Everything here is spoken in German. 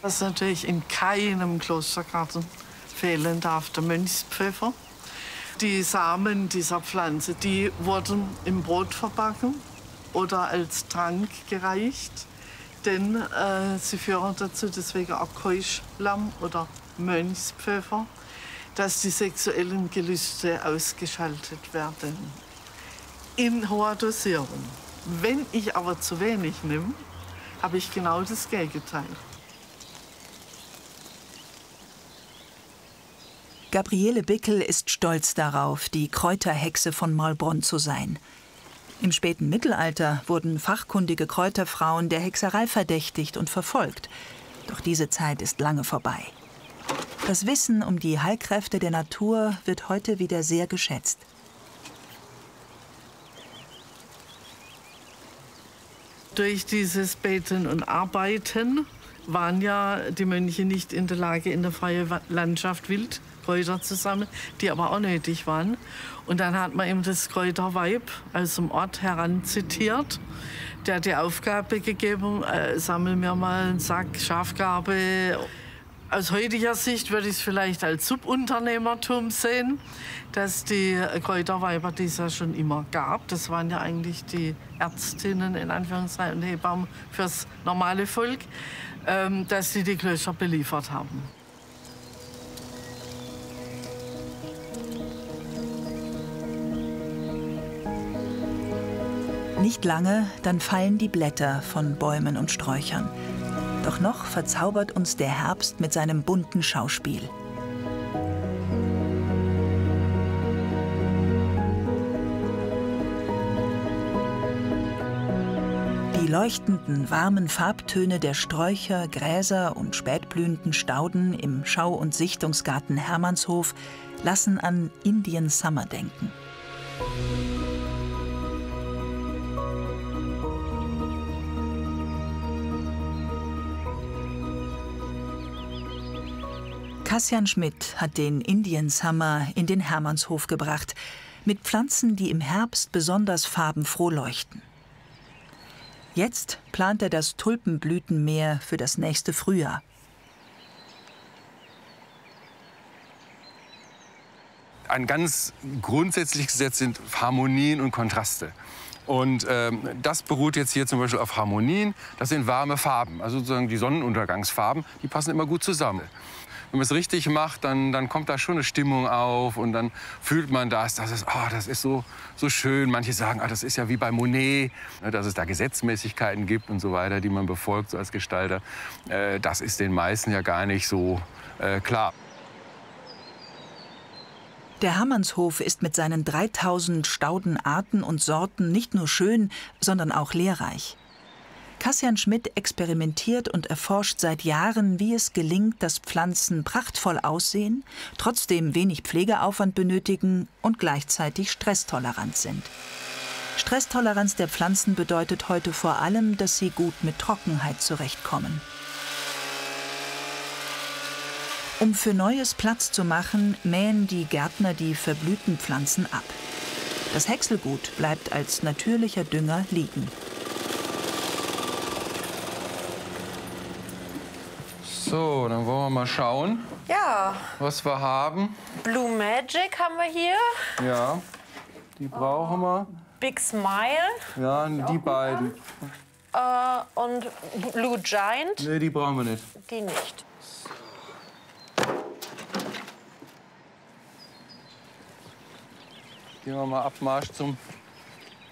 Was natürlich in keinem Klostergarten fehlen darf, der Mönchspfeffer. Die Samen dieser Pflanze, die wurden im Brot verbacken oder als Trank gereicht. Denn sie führen dazu, deswegen auch Keuschlamm oder Mönchspfeffer, dass die sexuellen Gelüste ausgeschaltet werden. In hoher Dosierung. Wenn ich aber zu wenig nehme, habe ich genau das Gegenteil. Gabriele Bickel ist stolz darauf, die Kräuterhexe von Maulbronn zu sein. Im späten Mittelalter wurden fachkundige Kräuterfrauen der Hexerei verdächtigt und verfolgt. Doch diese Zeit ist lange vorbei. Das Wissen um die Heilkräfte der Natur wird heute wieder sehr geschätzt. Durch dieses Beten und Arbeiten waren ja die Mönche nicht in der Lage, in der freien Landschaft Wildkräuter zu sammeln, die aber auch nötig waren. Und dann hat man ihm das Kräuterweib aus dem Ort heranzitiert. Der hat die Aufgabe gegeben, sammel mir mal einen Sack Schafgarbe. Aus heutiger Sicht würde ich es vielleicht als Subunternehmertum sehen, dass die Kräuterweiber, die es ja schon immer gab, das waren ja eigentlich die Ärztinnen in Anführungszeichen und Hebammen fürs normale Volk, dass sie die Klöster beliefert haben. Nicht lange, dann fallen die Blätter von Bäumen und Sträuchern. Doch noch verzaubert uns der Herbst mit seinem bunten Schauspiel. Die leuchtenden, warmen Farbtöne der Sträucher, Gräser und spätblühenden Stauden im Schau- und Sichtungsgarten Hermannshof lassen an Indian Summer denken. Kassian Schmidt hat den Indian Summer in den Hermannshof gebracht, mit Pflanzen, die im Herbst besonders farbenfroh leuchten. Jetzt plant er das Tulpenblütenmeer für das nächste Frühjahr. Ein ganz grundsätzliches Gesetz sind Harmonien und Kontraste. Und das beruht jetzt hier zum Beispiel auf Harmonien. Das sind warme Farben, also sozusagen die Sonnenuntergangsfarben, die passen immer gut zusammen. Wenn man es richtig macht, dann kommt da schon eine Stimmung auf und dann fühlt man das ist so schön. Manche sagen, das ist ja wie bei Monet, dass es da Gesetzmäßigkeiten gibt und so weiter, die man befolgt so als Gestalter. Das ist den meisten ja gar nicht so klar. Der Hermannshof ist mit seinen 3000 Staudenarten und Sorten nicht nur schön, sondern auch lehrreich. Kassian Schmidt experimentiert und erforscht seit Jahren, wie es gelingt, dass Pflanzen prachtvoll aussehen, trotzdem wenig Pflegeaufwand benötigen und gleichzeitig stresstolerant sind. Stresstoleranz der Pflanzen bedeutet heute vor allem, dass sie gut mit Trockenheit zurechtkommen. Um für Neues Platz zu machen, mähen die Gärtner die verblühten Pflanzen ab. Das Häckselgut bleibt als natürlicher Dünger liegen. So, dann wollen wir mal schauen, Ja, was wir haben. Blue Magic haben wir hier. Ja, die brauchen wir. Big Smile Ja, die beiden. und Blue Giant. Nee, die brauchen wir nicht. Die nicht. Gehen wir mal Abmarsch zum